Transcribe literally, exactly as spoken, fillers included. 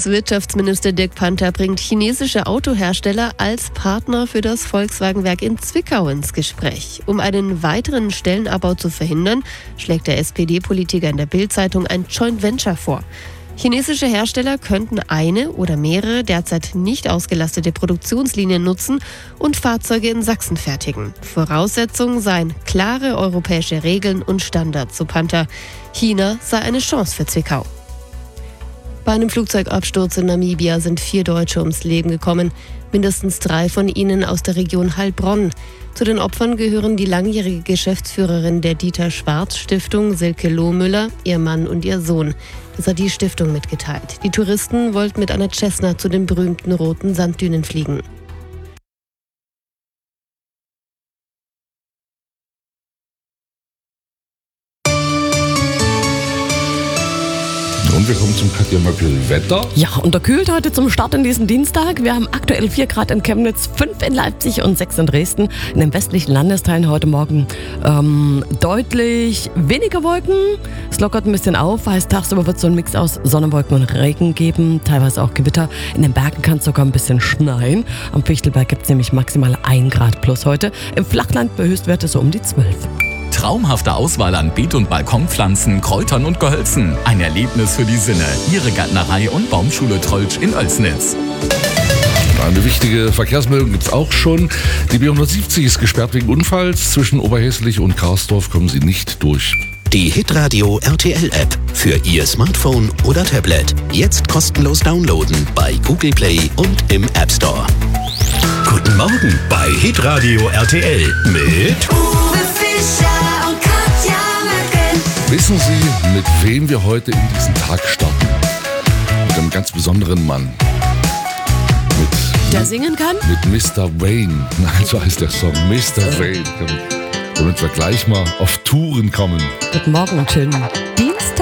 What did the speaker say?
Bundeswirtschaftsminister Dirk Panther bringt chinesische Autohersteller als Partner für das Volkswagenwerk in Zwickau ins Gespräch. Um einen weiteren Stellenabbau zu verhindern, schlägt der S P D-Politiker in der Bild-Zeitung ein Joint Venture vor. Chinesische Hersteller könnten eine oder mehrere derzeit nicht ausgelastete Produktionslinien nutzen und Fahrzeuge in Sachsen fertigen. Voraussetzung seien klare europäische Regeln und Standards, so Panther. China sei eine Chance für Zwickau. Bei einem Flugzeugabsturz in Namibia sind vier Deutsche ums Leben gekommen. Mindestens drei von ihnen aus der Region Heilbronn. Zu den Opfern gehören die langjährige Geschäftsführerin der Dieter-Schwarz-Stiftung, Silke Lohmüller, ihr Mann und ihr Sohn. Das hat die Stiftung mitgeteilt. Die Touristen wollten mit einer Cessna zu den berühmten roten Sanddünen fliegen. Und wir kommen zum Katja Möckel-Wetter. Ja, unterkühlt heute zum Start in diesen Dienstag. Wir haben aktuell vier Grad in Chemnitz, fünf in Leipzig und sechs in Dresden. In den westlichen Landesteilen heute Morgen ähm, deutlich weniger Wolken. Es lockert ein bisschen auf, heißt tagsüber wird es so ein Mix aus Sonnenwolken und Regen geben, teilweise auch Gewitter. In den Bergen kann es sogar ein bisschen schneien. Am Fichtelberg gibt es nämlich maximal ein Grad plus heute. Im Flachland bei Höchstwerte so um die zwölf. Traumhafte Auswahl an Beet- und Balkonpflanzen, Kräutern und Gehölzen. Ein Erlebnis für die Sinne. Ihre Gärtnerei und Baumschule Trollsch in Oelsnitz. Eine wichtige Verkehrsmeldung gibt es auch schon. Die B hundertsiebzig ist gesperrt wegen Unfalls. Zwischen Oberhäslich und Karsdorf kommen sie nicht durch. Die Hitradio R T L-App für Ihr Smartphone oder Tablet. Jetzt kostenlos downloaden bei Google Play und im App Store. Guten Morgen bei Hitradio R T L mit Uwe Fischer und Katja Möckel. Wissen Sie, mit wem wir heute in diesen Tag starten? Mit einem ganz besonderen Mann. Mit, Der singen kann? Mit Mister Wayne. Nein, so heißt der Song. Mister Wayne. Damit wir gleich mal auf Touren kommen. Guten Morgen und schön. Die